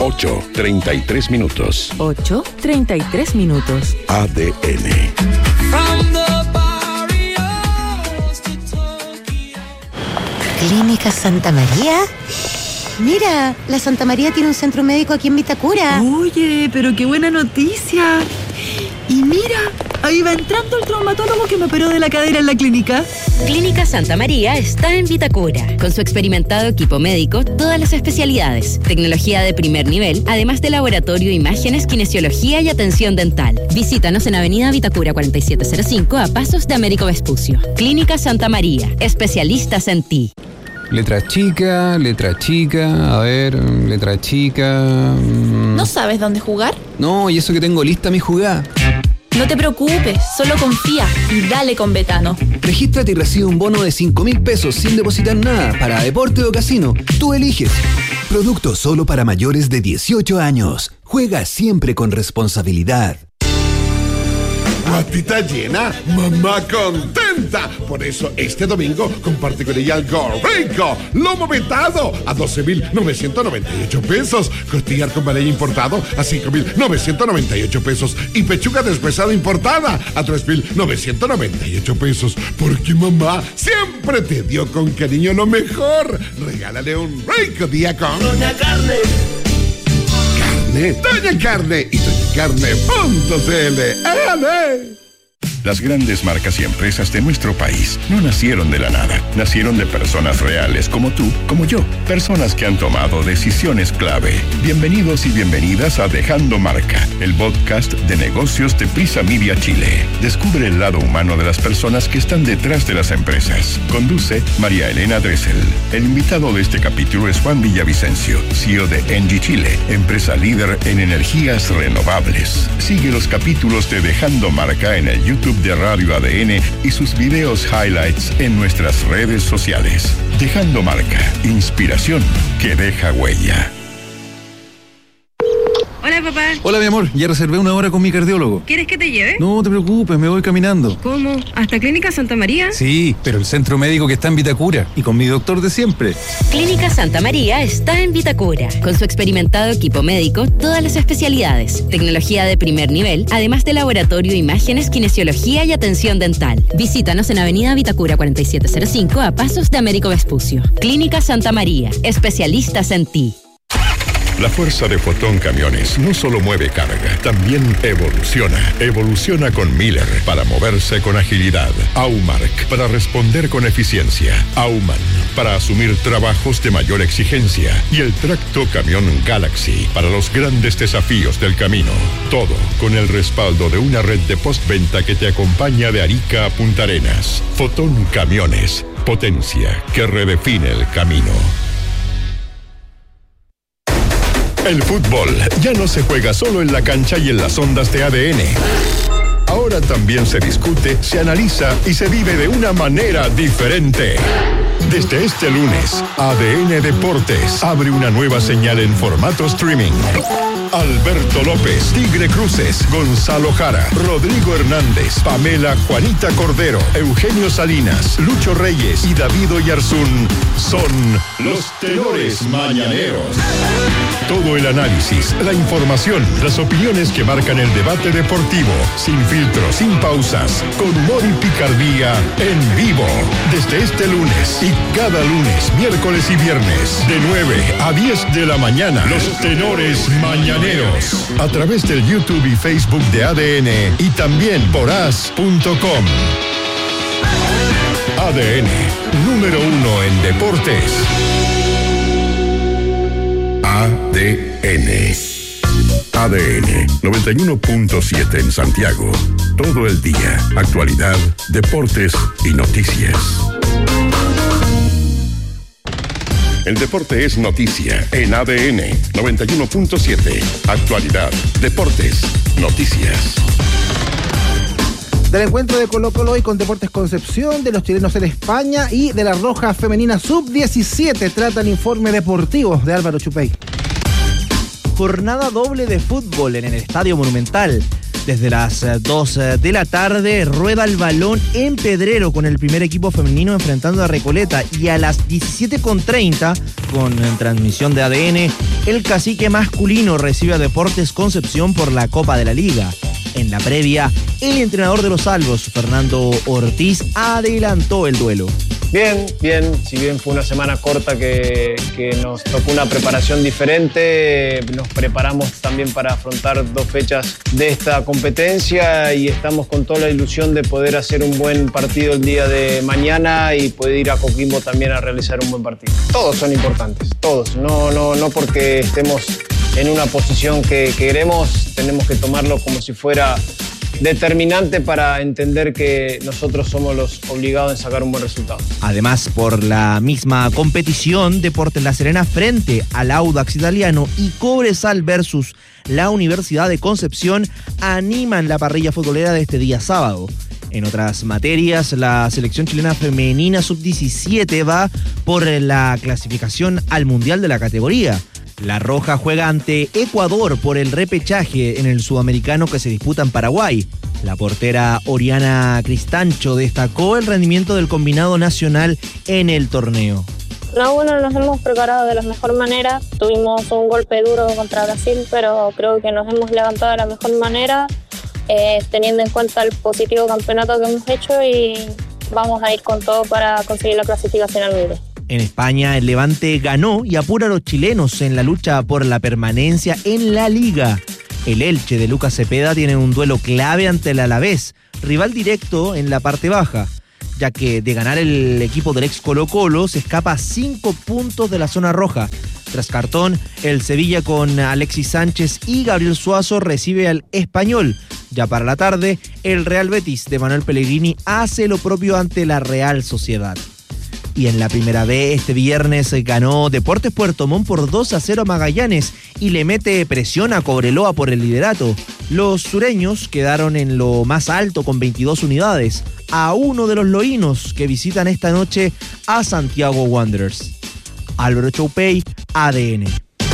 8:33 minutos. 8:33 minutos. ADN. Clínica Santa María. Mira, la Santa María tiene un centro médico aquí en Vitacura. Oye, pero qué buena noticia. Y mira, ahí va entrando el traumatólogo que me operó de la cadera en la clínica. Clínica Santa María está en Vitacura. Con su experimentado equipo médico, todas las especialidades, tecnología de primer nivel, además de laboratorio, imágenes, kinesiología y atención dental. Visítanos en Avenida Vitacura 4705 a pasos de Américo Vespucio. Clínica Santa María, especialistas en ti. Letra chica, a ver, letra chica... ¿No sabes dónde jugar? No, y eso que tengo lista mi jugada. No te preocupes, solo confía y dale con Betano. Regístrate y recibe un bono de 5.000 pesos sin depositar nada para deporte o casino. Tú eliges. Producto solo para mayores de 18 años. Juega siempre con responsabilidad. Guatita llena, mamá contenta. Por eso este domingo comparte con ella algo rico. Lomo vetado a 12.998 pesos. Costillar con ballet importado a 5.998 pesos. Y pechuga deshuesada importada a 3.998 pesos. Porque mamá siempre te dio con cariño lo mejor. Regálale un rico día con Doña Carne. Doña Carne y doñacarne.cl. ¡Ale! Las grandes marcas y empresas de nuestro país no nacieron de la nada. Nacieron de personas reales como tú, como yo. Personas que han tomado decisiones clave. Bienvenidos y bienvenidas a Dejando Marca, el podcast de negocios de Prisa Media Chile. Descubre el lado humano de las personas que están detrás de las empresas. Conduce María Elena Dressel. El invitado de este capítulo es Juan Villavicencio, CEO de Engie Chile, empresa líder en energías renovables. Sigue los capítulos de Dejando Marca en el YouTube de Radio ADN y sus videos highlights en nuestras redes sociales. Dejando Marca, inspiración que deja huella. Hola, papá. Hola, mi amor. Ya reservé una hora con mi cardiólogo. ¿Quieres que te lleve? No te preocupes, me voy caminando. ¿Cómo? ¿Hasta Clínica Santa María? Sí, pero el centro médico que está en Vitacura y con mi doctor de siempre. Clínica Santa María está en Vitacura. Con su experimentado equipo médico, todas las especialidades, tecnología de primer nivel, además de laboratorio, imágenes, kinesiología y atención dental. Visítanos en Avenida Vitacura 4705 a pasos de Américo Vespucio. Clínica Santa María, especialistas en ti. La fuerza de Fotón Camiones no solo mueve carga, también evoluciona. Evoluciona con Miller para moverse con agilidad. Aumark para responder con eficiencia. Auman para asumir trabajos de mayor exigencia. Y el tracto camión Galaxy para los grandes desafíos del camino. Todo con el respaldo de una red de postventa que te acompaña de Arica a Punta Arenas. Fotón Camiones, potencia que redefine el camino. El fútbol ya no se juega solo en la cancha y en las ondas de ADN. Ahora también se discute, se analiza y se vive de una manera diferente. Desde este lunes, ADN Deportes abre una nueva señal en formato streaming. Alberto López, Tigre Cruces, Gonzalo Jara, Rodrigo Hernández, Pamela Juanita Cordero, Eugenio Salinas, Lucho Reyes y David Oyarzún son los tenores mañaneros. Todo el análisis, la información, las opiniones que marcan el debate deportivo, sin filtros, sin pausas, con humor y picardía, en vivo. Desde este lunes y cada lunes, miércoles y viernes, de 9 a 10 de la mañana, los tenores mañaneros. A través del YouTube y Facebook de ADN y también por as.com. ADN, número 1 en deportes. ADN. ADN 91.7 en Santiago. Todo el día. Actualidad, deportes y noticias. El deporte es noticia en ADN 91.7. Actualidad, deportes, noticias. Del encuentro de Colo-Colo hoy con Deportes Concepción, de los chilenos en España y de la Roja Femenina Sub-17 trata el informe deportivo de Álvaro Chupey. Jornada doble de fútbol en el Estadio Monumental. Desde las 2 de la tarde rueda el balón en Pedrero con el primer equipo femenino enfrentando a Recoleta, y a las 17:30 con transmisión de ADN el Cacique masculino recibe a Deportes Concepción por la Copa de la Liga. En la previa, el entrenador de los Salvos, Fernando Ortiz, adelantó el duelo. Bien, si bien fue una semana corta que nos tocó una preparación diferente, nos preparamos también para afrontar 2 fechas de esta competencia y estamos con toda la ilusión de poder hacer un buen partido el día de mañana y poder ir a Coquimbo también a realizar un buen partido. Todos son importantes, todos, no porque estemos en una posición que queremos, tenemos que tomarlo como si fuera determinante para entender que nosotros somos los obligados en sacar un buen resultado. Además, por la misma competición, Deportes La Serena frente al Audax Italiano y Cobresal versus la Universidad de Concepción animan la parrilla futbolera de este día sábado. En otras materias, la selección chilena femenina sub-17 va por la clasificación al Mundial de la categoría. La Roja juega ante Ecuador por el repechaje en el sudamericano que se disputa en Paraguay. La portera Oriana Cristancho destacó el rendimiento del combinado nacional en el torneo. Nos hemos preparado de la mejor manera. Tuvimos un golpe duro contra Brasil, pero creo que nos hemos levantado de la mejor manera, teniendo en cuenta el positivo campeonato que hemos hecho, y vamos a ir con todo para conseguir la clasificación al Mundial. En España, el Levante ganó y apura a los chilenos en la lucha por la permanencia en la Liga. El Elche de Lucas Cepeda tiene un duelo clave ante el Alavés, rival directo en la parte baja, ya que de ganar el equipo del ex Colo-Colo se escapa a 5 puntos de la zona roja. Tras cartón, el Sevilla con Alexis Sánchez y Gabriel Suazo recibe al Español. Ya para la tarde, el Real Betis de Manuel Pellegrini hace lo propio ante la Real Sociedad. Y en la primera B, este viernes ganó Deportes Puerto Montt por 2-0 a Magallanes y le mete presión a Cobreloa por el liderato. Los sureños quedaron en lo más alto con 22 unidades, a uno de los loínos que visitan esta noche a Santiago Wanderers. Álvaro Choupey, ADN.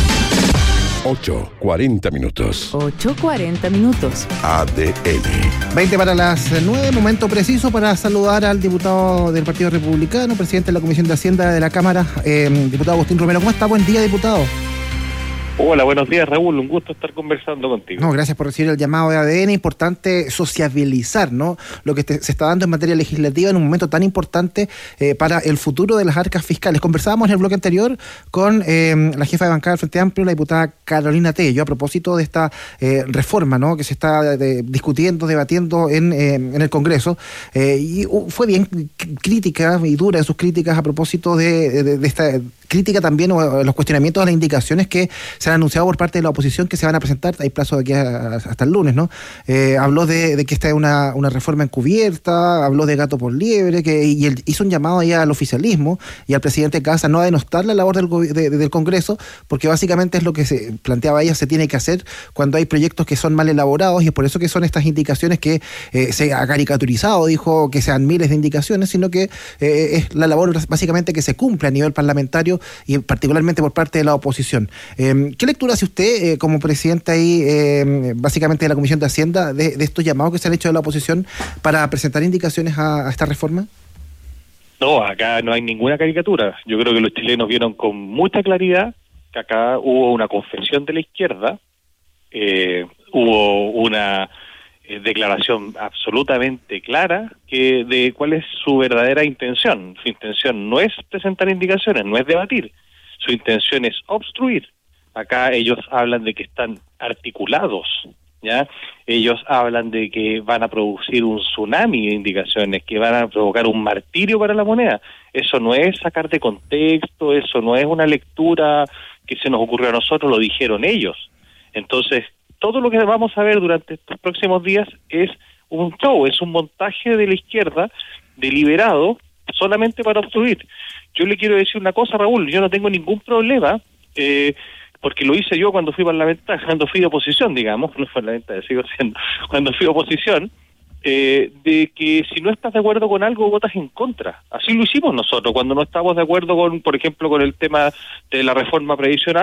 8:40 minutos. 8:40 minutos. ADN. 20 para las 9, momento preciso para saludar al diputado del Partido Republicano, presidente de la Comisión de Hacienda de la Cámara, diputado Agustín Romero. ¿Cómo está? Buen día, diputado. Hola, buenos días, Raúl, un gusto estar conversando contigo. No, gracias por recibir el llamado de ADN. Importante sociabilizar, ¿no?, lo que se está dando en materia legislativa en un momento tan importante para el futuro de las arcas fiscales. Conversábamos en el bloque anterior con la jefa de bancada del Frente Amplio, la diputada Carolina Tello, a propósito de esta reforma, ¿no?, que se está discutiendo, debatiendo en el Congreso, y fue bien crítica y dura en sus críticas a propósito de esta crítica también, o los cuestionamientos a las indicaciones que se han anunciado por parte de la oposición que se van a presentar. Hay plazo de aquí hasta el lunes, ¿no? Habló de que esta es una reforma encubierta, habló de gato por liebre, y él hizo un llamado ahí al oficialismo y al presidente Casa no a denostar la labor del Congreso, porque básicamente es lo que se planteaba ella, se tiene que hacer cuando hay proyectos que son mal elaborados, y es por eso que son estas indicaciones que se ha caricaturizado, dijo que sean miles de indicaciones, sino que es la labor básicamente que se cumple a nivel parlamentario y particularmente por parte de la oposición. ¿Qué lectura hace usted como presidente ahí, básicamente de la Comisión de Hacienda, de estos llamados que se han hecho de la oposición para presentar indicaciones a esta reforma? No, acá no hay ninguna caricatura. Yo creo que los chilenos vieron con mucha claridad que acá hubo una confesión de la izquierda, hubo una declaración absolutamente clara de cuál es su verdadera intención. Su intención no es presentar indicaciones, no es debatir. Su intención es obstruir. Acá ellos hablan de que están articulados, ¿ya? Ellos hablan de que van a producir un tsunami de indicaciones, que van a provocar un martirio para la moneda. Eso no es sacar de contexto, eso no es una lectura que se nos ocurrió a nosotros, lo dijeron ellos. Entonces, todo lo que vamos a ver durante estos próximos días es un show, es un montaje de la izquierda deliberado solamente para obstruir. Yo le quiero decir una cosa, Raúl, yo no tengo ningún problema, porque lo hice yo cuando fui parlamentario, cuando fui de oposición, digamos, no parlamentario, sigo siendo, cuando fui de oposición, de que si no estás de acuerdo con algo, votas en contra. Así lo hicimos nosotros, cuando no estábamos de acuerdo con, por ejemplo, con el tema de la reforma previsional,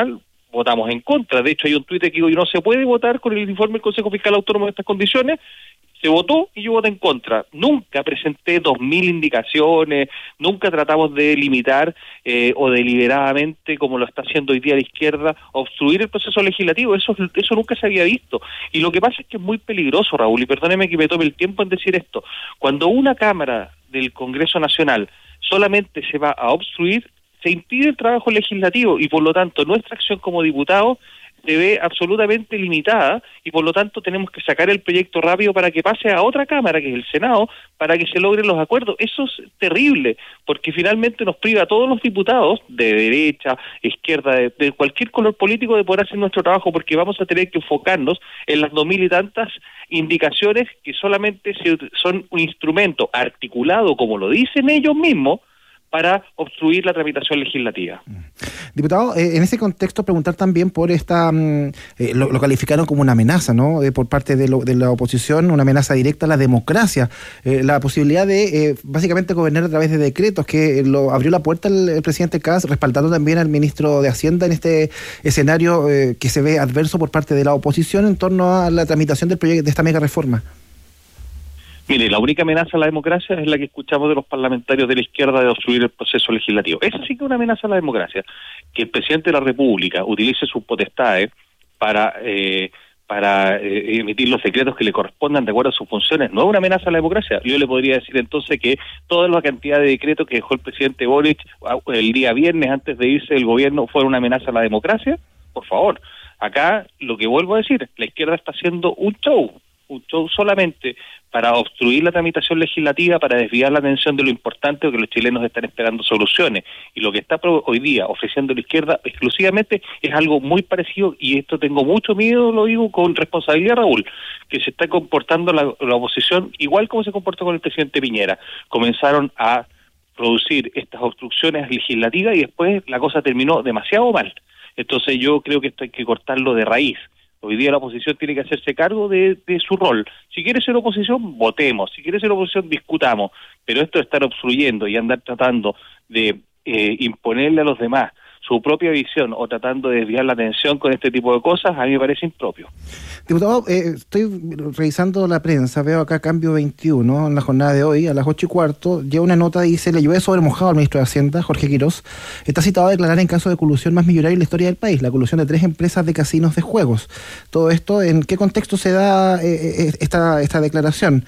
votamos en contra. De hecho, hay un tuit que digo, no se puede votar con el informe del Consejo Fiscal Autónomo en estas condiciones. Se votó y yo voté en contra. Nunca presenté 2.000 indicaciones, nunca tratamos de limitar o deliberadamente, como lo está haciendo hoy día la izquierda, obstruir el proceso legislativo. Eso nunca se había visto. Y lo que pasa es que es muy peligroso, Raúl, y perdóneme que me tome el tiempo en decir esto. Cuando una Cámara del Congreso Nacional solamente se va a obstruir, se impide el trabajo legislativo y por lo tanto nuestra acción como diputados se ve absolutamente limitada y por lo tanto tenemos que sacar el proyecto rápido para que pase a otra cámara, que es el Senado, para que se logren los acuerdos. Eso es terrible, porque finalmente nos priva a todos los diputados, de derecha, izquierda, de cualquier color político, de poder hacer nuestro trabajo, porque vamos a tener que enfocarnos en las 2.000 y tantas indicaciones que solamente son un instrumento articulado, como lo dicen ellos mismos, para obstruir la tramitación legislativa. Diputado, en ese contexto preguntar también por esta, lo calificaron como una amenaza, ¿no? Por parte de la oposición, una amenaza directa a la democracia, la posibilidad de básicamente gobernar a través de decretos, que lo abrió la puerta el presidente Kast, respaldando también al ministro de Hacienda en este escenario que se ve adverso por parte de la oposición en torno a la tramitación del proyecto de esta mega reforma. Mire, la única amenaza a la democracia es la que escuchamos de los parlamentarios de la izquierda de obstruir el proceso legislativo. Esa sí que es una amenaza a la democracia. Que el presidente de la República utilice sus potestades para emitir los decretos que le correspondan de acuerdo a sus funciones no es una amenaza a la democracia. Yo le podría decir entonces que toda la cantidad de decretos que dejó el presidente Boric el día viernes antes de irse del gobierno fue una amenaza a la democracia. Por favor, acá lo que vuelvo a decir, la izquierda está haciendo un show solamente para obstruir la tramitación legislativa, para desviar la atención de lo importante, porque los chilenos están esperando soluciones. Y lo que está hoy día ofreciendo la izquierda exclusivamente es algo muy parecido, y esto tengo mucho miedo, lo digo con responsabilidad, Raúl, que se está comportando la oposición igual como se comportó con el presidente Piñera. Comenzaron a producir estas obstrucciones legislativas y después la cosa terminó demasiado mal. Entonces yo creo que esto hay que cortarlo de raíz. Hoy día la oposición tiene que hacerse cargo de su rol. Si quiere ser oposición, votemos. Si quiere ser oposición, discutamos. Pero esto de estar obstruyendo y andar tratando de imponerle a los demás su propia visión o tratando de desviar la atención con este tipo de cosas, a mí me parece impropio. Diputado, estoy revisando la prensa, veo acá Cambio 21, en la jornada de hoy, a las 8:15, lleva una nota y dice, le llueve sobre mojado al ministro de Hacienda, Jorge Quirós, está citado a declarar en caso de colusión más millonaria en la historia del país, la colusión de 3 empresas de casinos de juegos. Todo esto, ¿en qué contexto se da esta declaración?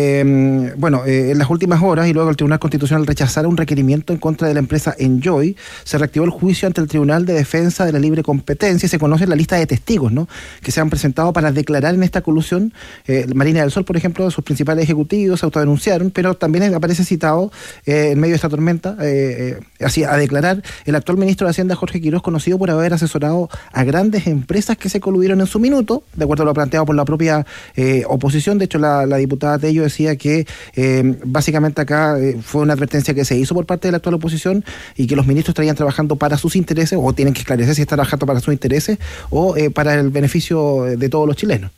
En las últimas horas, y luego el Tribunal Constitucional rechazara un requerimiento en contra de la empresa Enjoy, se reactivó el juicio ante el Tribunal de Defensa de la Libre Competencia y se conoce la lista de testigos, ¿no?, que se han presentado para declarar en esta colusión. Marina del Sol, por ejemplo, sus principales ejecutivos se autodenunciaron, pero también aparece citado en medio de esta tormenta, así a declarar el actual ministro de Hacienda, Jorge Quirós, conocido por haber asesorado a grandes empresas que se coludieron en su minuto, de acuerdo a lo planteado por la propia oposición. De hecho, la diputada Tello decía que básicamente acá fue una advertencia que se hizo por parte de la actual oposición y que los ministros estarían trabajando para sus intereses, o tienen que esclarecer si están trabajando para sus intereses o para el beneficio de todos los chilenos.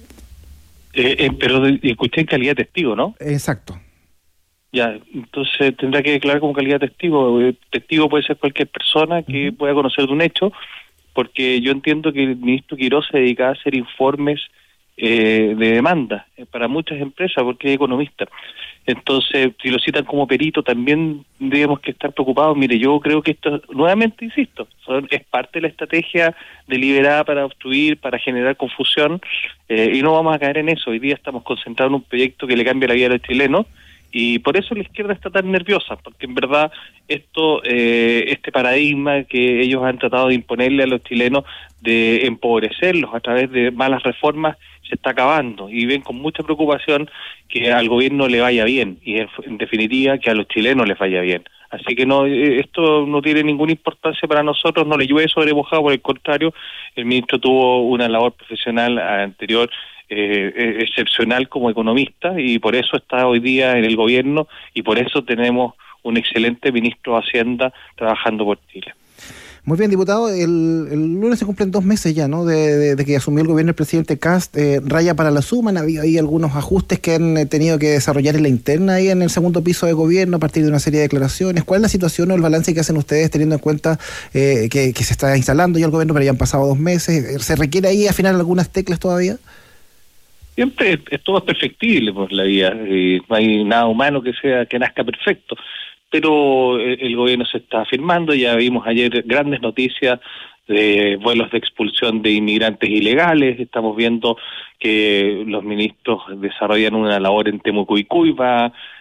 Pero escuché en calidad de testigo, ¿no? Exacto. Ya, entonces tendrá que declarar como calidad de testigo. Testigo puede ser cualquier persona que pueda conocer de un hecho, porque yo entiendo que el ministro Quirós se dedicaba a hacer informes de demanda para muchas empresas, porque es economista. Entonces, si lo citan como perito, también debemos que estar preocupados. Mire, yo creo que esto, nuevamente insisto, es parte de la estrategia deliberada para obstruir, para generar confusión, y no vamos a caer en eso. Hoy día estamos concentrados en un proyecto que le cambia la vida a los chilenos, y por eso la izquierda está tan nerviosa, porque en verdad este paradigma que ellos han tratado de imponerle a los chilenos, de empobrecerlos a través de malas reformas, se está acabando, y ven con mucha preocupación que al gobierno le vaya bien, y en definitiva que a los chilenos les vaya bien. Así que no, esto no tiene ninguna importancia para nosotros, no le llueve sobre mojado, por el contrario, el ministro tuvo una labor profesional anterior excepcional como economista, y por eso está hoy día en el gobierno, y por eso tenemos un excelente ministro de Hacienda trabajando por Chile. Muy bien, diputado. El lunes se cumplen 2 meses ya, ¿no? De que asumió el gobierno el presidente Kast. Raya para la suma, han habido ahí algunos ajustes que han tenido que desarrollar en la interna ahí en el segundo piso de gobierno a partir de una serie de declaraciones. ¿Cuál es la situación o el balance que hacen ustedes teniendo en cuenta que se está instalando ya el gobierno, pero ya han pasado 2 meses? ¿Se requiere ahí afinar algunas teclas todavía? Siempre todo es perfectible por la vida, no hay nada humano que nazca perfecto, pero el gobierno se está afirmando. Ya vimos ayer grandes noticias de vuelos de expulsión de inmigrantes ilegales. Estamos viendo que los ministros desarrollan una labor en Temuco-Icuy,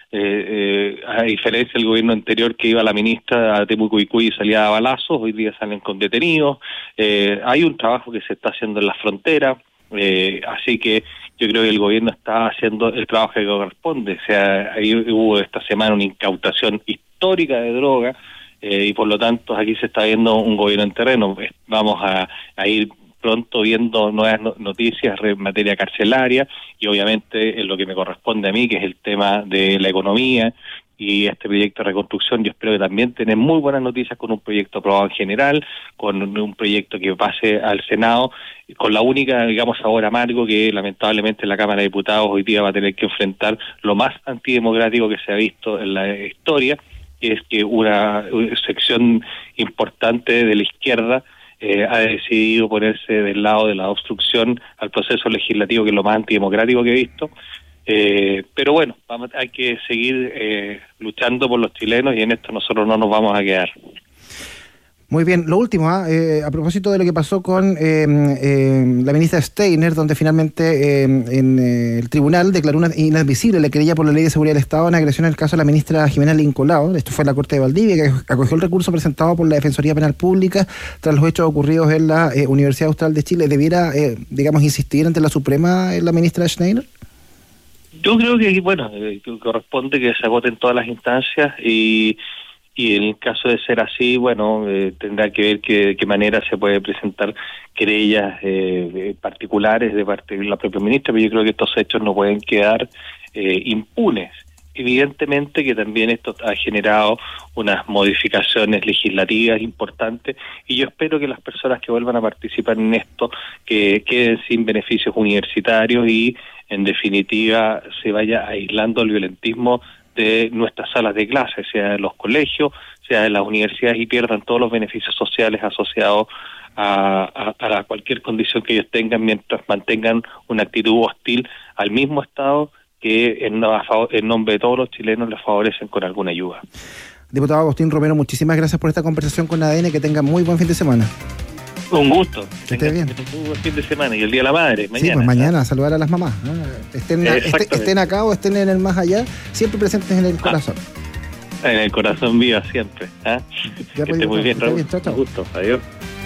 a diferencia del gobierno anterior que iba la ministra a Temuco-Icuy y salía a balazos, hoy día salen con detenidos. Hay un trabajo que se está haciendo en la frontera, así que yo creo que el gobierno está haciendo el trabajo que corresponde. O sea, ahí hubo esta semana una incautación histórica de droga, y por lo tanto aquí se está viendo un gobierno en terreno. Vamos a ir pronto viendo nuevas noticias en materia carcelaria, y obviamente en lo que me corresponde a mí, que es el tema de la economía y este proyecto de reconstrucción. Yo espero que también tener muy buenas noticias con un proyecto aprobado en general, con un proyecto que pase al Senado, con la única, digamos, sabor amargo que lamentablemente la Cámara de Diputados hoy día va a tener que enfrentar lo más antidemocrático que se ha visto en la historia, que es que una sección importante de la izquierda ha decidido ponerse del lado de la obstrucción al proceso legislativo, que es lo más antidemocrático que he visto. Pero bueno, hay que seguir luchando por los chilenos, y en esto nosotros no nos vamos a quedar. Muy bien, lo último, a propósito de lo que pasó con la ministra Steiner, donde finalmente en el tribunal declaró inadmisible la querella por la Ley de Seguridad del Estado en agresión al caso de la ministra Jimena Lincolao. Esto fue en la Corte de Valdivia, que acogió el recurso presentado por la Defensoría Penal Pública tras los hechos ocurridos en la Universidad Austral de Chile. ¿Debiera, insistir ante la Suprema la ministra Steiner? Yo creo que, corresponde que se agoten todas las instancias, y en el caso de ser así, tendrá que ver de qué manera se puede presentar querellas particulares de parte de la propia ministra, pero yo creo que estos hechos no pueden quedar impunes. Evidentemente que también esto ha generado unas modificaciones legislativas importantes, y yo espero que las personas que vuelvan a participar en esto que queden sin beneficios universitarios y, en definitiva, se vaya aislando el violentismo de nuestras salas de clase, sea en los colegios, sea en las universidades, y pierdan todos los beneficios sociales asociados a cualquier condición que ellos tengan, mientras mantengan una actitud hostil al mismo Estado que en nombre de todos los chilenos les favorecen con alguna ayuda. Diputado Agustín Romero, muchísimas gracias por esta conversación con ADN, que tenga muy buen fin de semana. Un gusto. Que esté bien. Un buen fin de semana, y el Día de la Madre, mañana. Sí, pues mañana, saludar a las mamás, ¿no? Estén acá o estén en el más allá, siempre presentes en el corazón. En el corazón viva siempre. Que esté muy bien, Raúl. Un gusto. Adiós.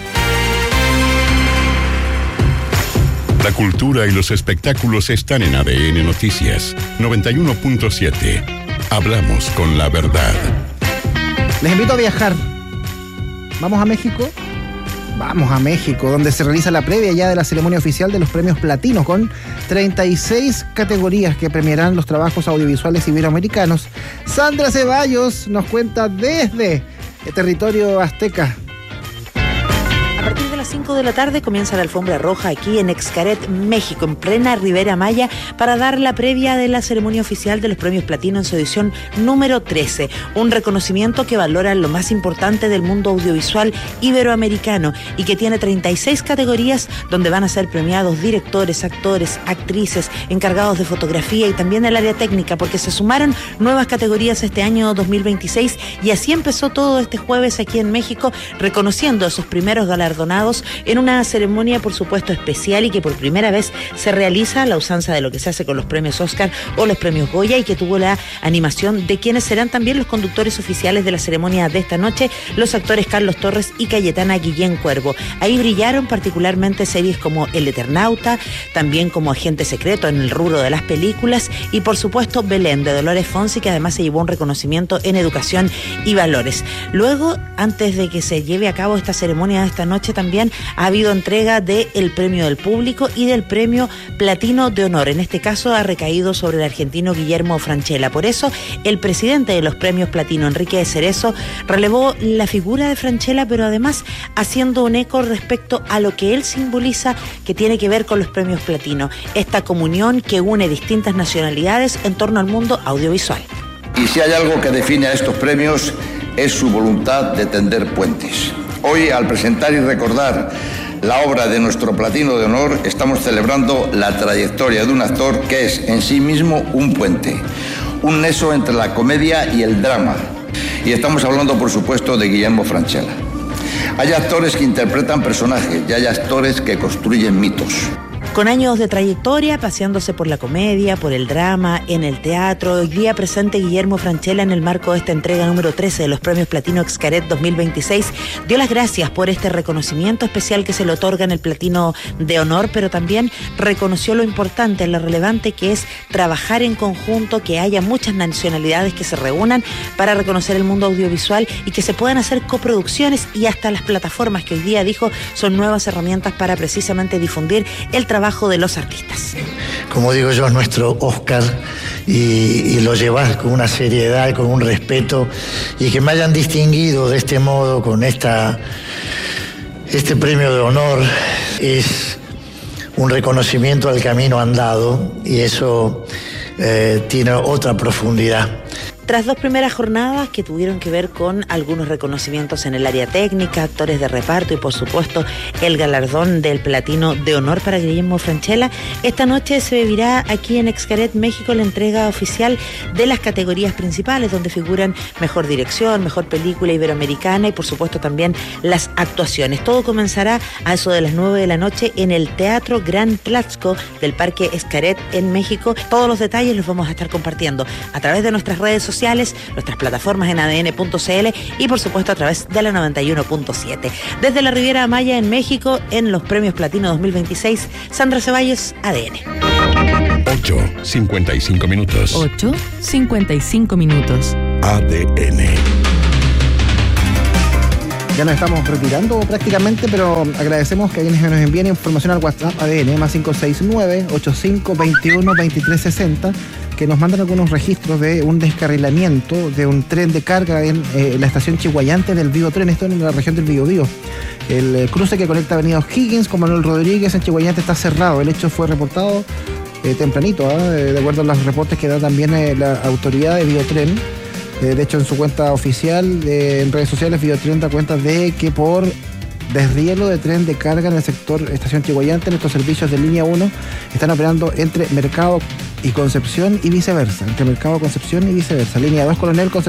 La cultura y los espectáculos están en ADN Noticias 91.7. Hablamos con la verdad. Les invito a viajar. ¿Vamos a México? Vamos a México, donde se realiza la previa ya de la ceremonia oficial de los premios Platino, con 36 categorías que premiarán los trabajos audiovisuales iberoamericanos. Sandra Ceballos nos cuenta desde el territorio azteca. A partir de las 5 de la tarde comienza la alfombra roja aquí en Xcaret, México, en plena Ribera Maya, para dar la previa de la ceremonia oficial de los premios Platino en su edición número 13. Un reconocimiento que valora lo más importante del mundo audiovisual iberoamericano y que tiene 36 categorías donde van a ser premiados directores, actores, actrices, encargados de fotografía y también el área técnica, porque se sumaron nuevas categorías este año 2026, y así empezó todo este jueves aquí en México, reconociendo a esos primeros galardonados en una ceremonia, por supuesto, especial, y que por primera vez se realiza a la usanza de lo que se hace con los premios Oscar o los premios Goya, y que tuvo la animación de quienes serán también los conductores oficiales de la ceremonia de esta noche, los actores Carlos Torres y Cayetana Guillén Cuervo. Ahí brillaron particularmente series como El Eternauta, también como Agente Secreto en el rubro de las películas, y por supuesto Belén, de Dolores Fonsi, que además se llevó un reconocimiento en educación y valores. Luego, antes de que se lleve a cabo esta ceremonia de esta noche, también también ha habido entrega del premio del público y del premio Platino de Honor. En este caso ha recaído sobre el argentino Guillermo Francella. Por eso, el presidente de los premios Platino, Enrique de Cerezo, relevó la figura de Francella, pero además haciendo un eco respecto a lo que él simboliza, que tiene que ver con los premios Platino, esta comunión que une distintas nacionalidades en torno al mundo audiovisual. Y si hay algo que define a estos premios es su voluntad de tender puentes. Hoy, al presentar y recordar la obra de nuestro Platino de Honor, estamos celebrando la trayectoria de un actor que es en sí mismo un puente, un nexo entre la comedia y el drama. Y estamos hablando, por supuesto, de Guillermo Francella. Hay actores que interpretan personajes y hay actores que construyen mitos. Con años de trayectoria, paseándose por la comedia, por el drama, en el teatro, hoy día presente Guillermo Francella en el marco de esta entrega número 13 de los premios Platino Xcaret 2026, dio las gracias por este reconocimiento especial que se le otorga en el Platino de Honor, pero también reconoció lo importante, lo relevante que es trabajar en conjunto, que haya muchas nacionalidades que se reúnan para reconocer el mundo audiovisual y que se puedan hacer coproducciones, y hasta las plataformas que hoy día, dijo, son nuevas herramientas para precisamente difundir el trabajo de los artistas. Como digo yo, es nuestro Oscar y lo llevas con una seriedad y con un respeto, y que me hayan distinguido de este modo con este premio de honor es un reconocimiento al camino andado, y eso tiene otra profundidad. Tras 2 primeras jornadas que tuvieron que ver con algunos reconocimientos en el área técnica, actores de reparto y por supuesto el galardón del Platino de Honor para Guillermo Francella, esta noche se vivirá aquí en Xcaret, México, la entrega oficial de las categorías principales, donde figuran mejor dirección, mejor película iberoamericana y por supuesto también las actuaciones. Todo comenzará a eso de las 9 de la noche en el Teatro Gran Tlaxco del Parque Xcaret en México. Todos los detalles los vamos a estar compartiendo a través de nuestras redes sociales, nuestras plataformas en adn.cl y por supuesto a través de la 91.7. Desde la Riviera Maya en México, en los premios Platino 2026, Sandra Ceballos, ADN. 8:55 minutos. 8:55 minutos. ADN. Ya nos estamos retirando prácticamente, pero agradecemos que quienes nos envíen información al WhatsApp ADN más 569-8521-2360, que nos mandan algunos registros de un descarrilamiento de un tren de carga en la estación Chihuayante del Biotren, esto en la región del Biobío. El cruce que conecta Avenida O'Higgins con Manuel Rodríguez en Chihuayante está cerrado. El hecho fue reportado tempranito, de acuerdo a los reportes que da también la autoridad de Biotren. De hecho, en su cuenta oficial en redes sociales, Biotren da cuenta de que por desrielo de tren de carga en el sector Estación Chihuayante, nuestros servicios de línea 1 están operando entre Mercado y Concepción y viceversa. Entre Mercado, Concepción y viceversa. Línea 2, Coronel, Concepción.